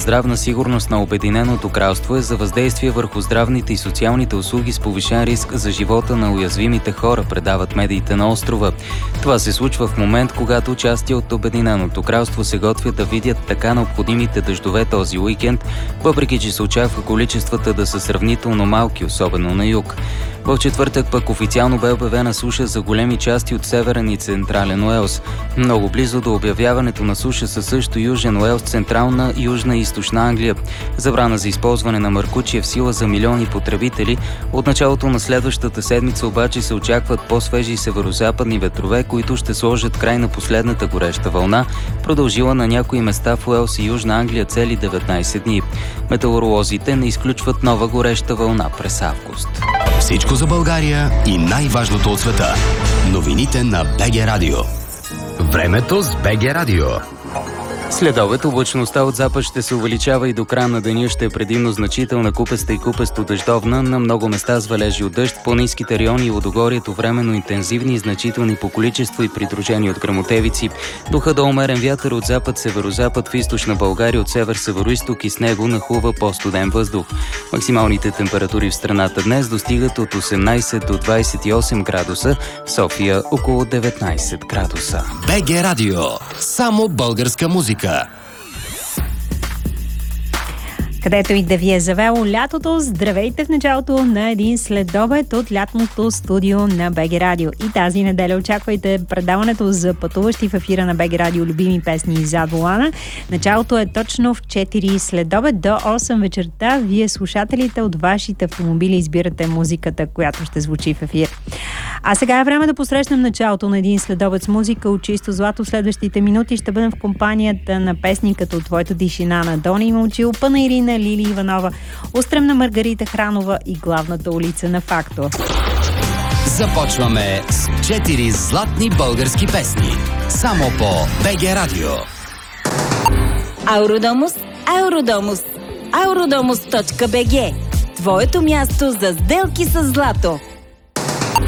здравна сигурност на Обединеното кралство е за въздействие върху здравните и социалните услуги с повишен риск за живота на уязвимите хора, предават медиите на острова. Това се случва в момент, когато части от Обединеното кралство се готвят да видят така необходимите дъждове този уикенд, въпреки че се очаква количествата да са сравнително малки, особено на юг. В четвъртък пък официално бе обявена суша за големи части от Северен и Централен Уелс. Много близо до обявяването на суша са също Южен Уелс, Централна, Южна и Източна Англия. Забрана за използване на мъркучи е в сила за милиони потребители. От началото на следващата седмица обаче се очакват по-свежи северозападни ветрове, които ще сложат край на последната гореща вълна, продължила на някои места в Уелс и Южна Англия цели 19 дни. Метеоролозите не изключват нова гореща вълна през август. Всичко за България и най-важното от света. Новините на БГ Радио. Времето с БГ Радио. След обед облачността от запад ще се увеличава и до края на деня ще е предимно значителна купеста и купесто дъждовна, на много места с валежи от дъжд, по-ниските райони и водогорието временно интензивни и значителни по количество и придружени от гръмотевици. Духа до умерен вятър от запад-северозапад в източна България, от север-североизток и с него нахлува по-студен въздух. Максималните температури в страната днес достигат от 18 до 28 градуса, в София около 19 градуса. БГ Радио. Само българска музика. Където и да ви е завело лятото, здравейте в началото на един следобед от лятното студио на БГ Радио. И тази неделя очаквайте предаването за пътуващи в ефира на БГ Радио любими песни зад волана. Началото е точно в 4 следобед до 8 вечерта. Вие, слушателите от вашите автомобили, избирате музиката, която ще звучи в ефир. А сега е време да посрещнем началото на един следобед с музика от чисто злато. Следващите минути ще бъдем в компанията на песни като Твоята тишина на Дони Мълчил, Панаирина, Лили Иванова, Устрем на Маргарита Хранова и Главната улица на Факто. Започваме с 4 златни български песни. Само по БГ Радио. Ауродомус, Ауродомус, Aurодомус.bg. Твоето място за сделки с злато.